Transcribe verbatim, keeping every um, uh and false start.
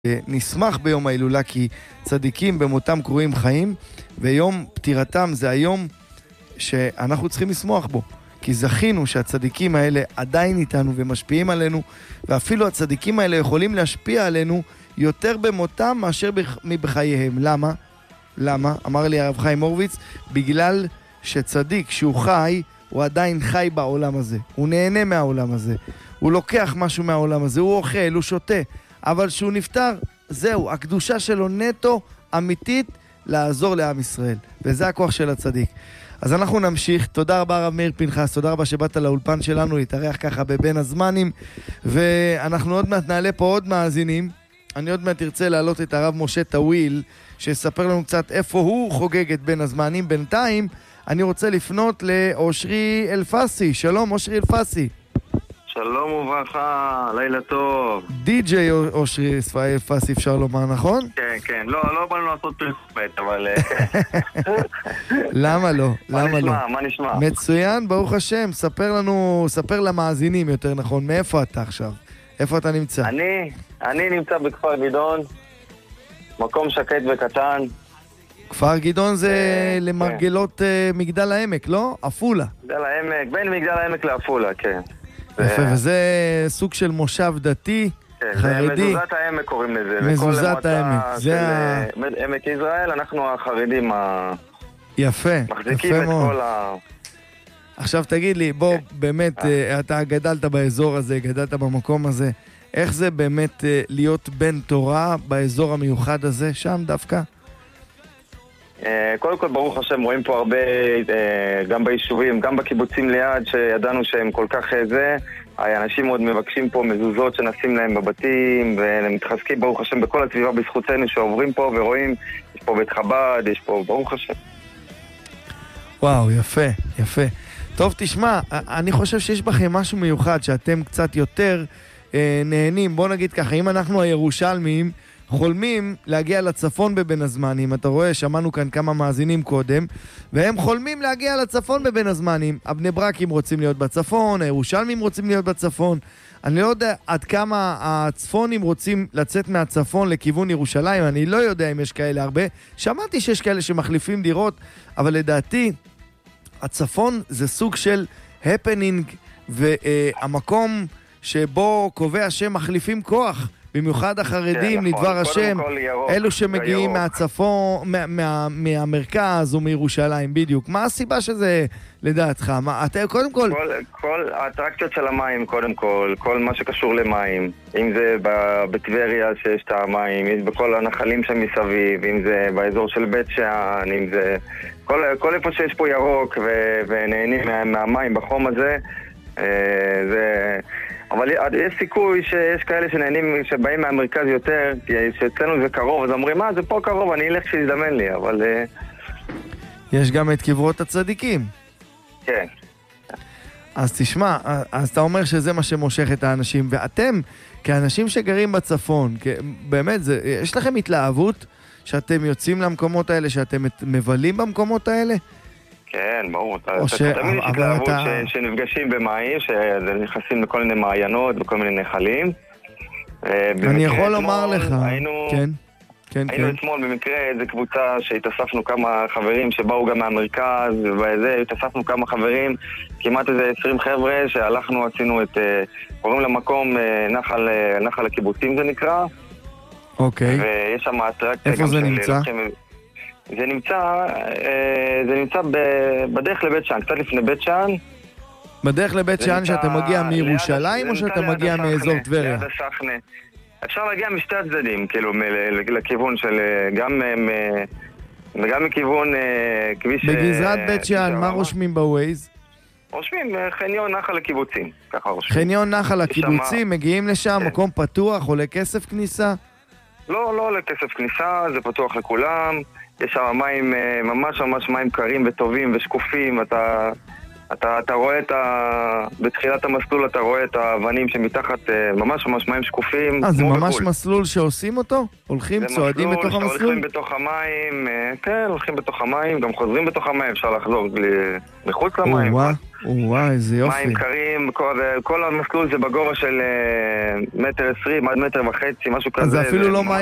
נשמח ביום ההילולה כי צדיקים במותם קרויים חיים, ויום פטירתם זה היום שאנחנו צריכים לשמוח בו, כי זכינו שהצדיקים האלה עדיין איתנו ומשפיעים עלינו, ואפילו הצדיקים האלה יכולים להשפיע עלינו יותר במותם מאשר בחייהם. למה? למה? אמר לי הרב חיים הורוביץ, בגלל שצדיק שהוא חי, הוא עדיין חי בעולם הזה, הוא נהנה מהעולם הזה, הוא לוקח משהו מהעולם הזה, הוא אוכל, הוא שותה, אבל שהוא נפטר, זהו, הקדושה שלו נטו, אמיתית, לעזור לעם ישראל. וזה הכוח של הצדיק. אז אנחנו נמשיך. תודה רבה הרב מאיר פנחס, תודה רבה שבאת לאולפן שלנו להתארח ככה בבין הזמנים, ואנחנו עוד מעט נעלה פה עוד מאזינים. אני עוד מעט ארצה להעלות את הרב משה טוויל, שיספר לנו קצת איפה הוא חוגג את בין הזמנים. בינתיים אני רוצה לפנות לאושרי אלפסי. שלום אושרי אלפסי. שלום וברכה, לילה טוב. די-ג'יי אושרי אלפסי אפשר לומר, נכון? כן, כן, לא, לא באנו לעשות פרסומת, אבל... למה לא? מה למה נשמע? לא? מה נשמע? מצוין, ברוך השם. ספר לנו, ספר למאזינים יותר נכון, מאיפה אתה עכשיו? איפה אתה נמצא? אני, אני נמצא בכפר גדעון, מקום שקט וקטן. כפר גדעון זה למרגלות מגדל העמק, לא? אפולה. מגדל העמק, בין מגדל העמק לאפולה, כן. יפה, וזה סוג של מושב דתי, חרדי. מזוזת העמק קוראים לזה. מזוזת העמק. זה ה... עמק ישראל, אנחנו החרדים יפה, מחזיקים יפה את מאוד. כל ה... עכשיו תגיד לי, בוא, באמת, אתה גדלת באזור הזה, גדלת במקום הזה, איך זה באמת להיות בן תורה באזור המיוחד הזה, שם דווקא? קודם כל, ברוך השם, רואים פה הרבה, גם ביישובים, גם בקיבוצים ליד, שידענו שהם כל כך זה, האנשים עוד מבקשים פה מזוזות שנשים להם בבתים, והם מתחזקים, ברוך השם, בכל הסביבה בזכותנו שעוברים פה ורואים, יש פה בית חב"ד, יש פה, ברוך השם. וואו, יפה, יפה. טוב, תשמע, אני חושב שיש בכם משהו מיוחד, שאתם קצת יותר אה, נהנים. בוא נגיד ככה, אם אנחנו הירושלמים חולמים להגיע לצפון בבין הזמנים, אתה רואה, שמענו כאן כמה מאזינים קודם, והם חולמים להגיע לצפון בבין הזמנים. הבני ברקים רוצים להיות בצפון, הירושלמים רוצים להיות בצפון. אני לא יודע עד כמה הצפונים רוצים לצאת מהצפון לכיוון ירושלים, אני לא יודע אם יש כאלה הרבה. שמעתי שיש כאלה שמחליפים דירות, אבל לדעתי הצפון זה סוג של הפנינג, והמקום שבו קובע שהם מחליפים כוח, במיוחד החרדים, לדבר השם, אלו שמגיעים מהצפון, מהמרכז או מירושלים, בדיוק. מה הסיבה שזה לדעתך? אתה קודם כל... כל האטרקציות של המים, קודם כל, כל מה שקשור למים, אם זה בטבריה שיש את המים, אם זה בכל הנחלים שמסביב, אם זה באזור של בית שאן, אם זה... כל איפה שיש פה ירוק ונהנים מהמים בחום הזה, זה... אבל יש סיכוי שיש כאלה שנהנים, שבאים מהמרכז יותר, כי שאצלנו זה קרוב, אז אומרים, מה, זה פה קרוב, אני אלך שיזדמן לי, אבל... יש גם את קברות הצדיקים. כן. אז תשמע, אז אתה אומר שזה מה שמושך את האנשים, ואתם, כאנשים שגרים בצפון, באמת, זה, יש לכם התלהבות שאתם יוצאים למקומות האלה, שאתם מבלים במקומות האלה? כן, ברור. תמיד יש התלהבות שנפגשים במים, שנכנסים לכל מיני מעיינות, בכל מיני נחלים. אני יכול לומר לך, כן, כן, היינו אתמול במקרה איזו קבוצה שהתאספנו כמה חברים שבאו גם מהמרכז, ובזה התאספנו כמה חברים, כמעט איזה עשרים חבר'ה שהלכנו, עשינו את, קוראים למקום נחל הקיבוצים זה נקרא. אוקיי. ויש שם אטרקציה. איפה זה נמצא? זה נמצא, זה נמצא בדרך לבית שאן, קצת לפני בית שאן. בדרך לבית שאן שאתה מגיע מירושלים או שאתה מגיע מאזור טבריה? ליד הסחנה. אפשר להגיע משתי הצדדים, כאילו, לכיוון של, גם, וגם מכיוון כביש... בגזרת בית שאן, מה רושמים בווייז? רושמים חניון נחל הקיבוצים, ככה רושמים. חניון נחל הקיבוצים, מגיעים לשם, מקום פתוח, עולה כסף כניסה? לא, לא עולה כסף כניסה, זה פתוח לכולם. יש שם מים, ממש ממש מים קרים וטובים ושקופים. אתה, אתה, אתה רואה את ה... בתחילת המסלול אתה רואה את האבנים שמתחת, ממש ממש מים שקופים. אה, זה ממש בחול. מסלול שעושים אותו? הולכים, צועדים בתוך המסלול? הולכים בתוך המים, כן, הולכים בתוך המים, גם חוזרים בתוך המים, אפשר לחזור מחוץ למים. וואי, איזה יופי. מים קרים, כל, כל המסלול זה בגובה של מטר עשרים עד מטר וחצי, משהו כזה. אז זה אפילו זה לא ממש...